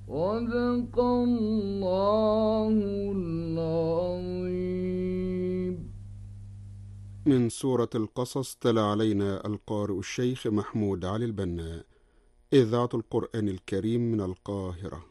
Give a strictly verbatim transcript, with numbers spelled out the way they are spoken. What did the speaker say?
صدق الله العظيم. من سورة القصص تلا علينا القارئ الشيخ محمود علي البنا. إذاعة القرآن الكريم من القاهرة.